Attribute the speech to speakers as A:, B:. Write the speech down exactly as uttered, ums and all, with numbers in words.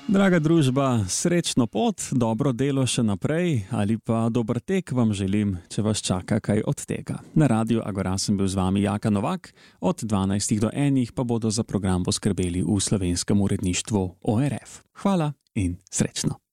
A: Draga družba, srečno pot, dobro delo še naprej ali pa dober tek vam želim, če vas čaka kaj od tega. Na Radiu Agora sem bil z vami Jaka Novak, od dvanajstih do enih pa bodo za program poskrbeli v slovenskem uredništvu O R F. Hvala in srečno.